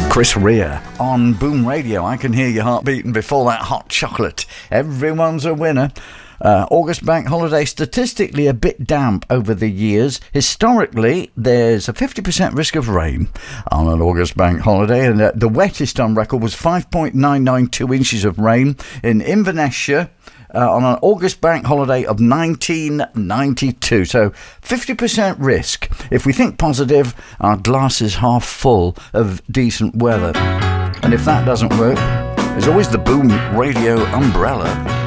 Chris Rea on Boom Radio. I can hear your heart beating before that hot chocolate. Everyone's a winner. August bank holiday, statistically a bit damp over the years. Historically, there's a 50% risk of rain on an August bank holiday, and the wettest on record was 5.992 inches of rain in Inverness on an August bank holiday of 1992. So 50% risk. If we think positive, our glass is half full of decent weather. And if that doesn't work, there's always the Boom Radio umbrella.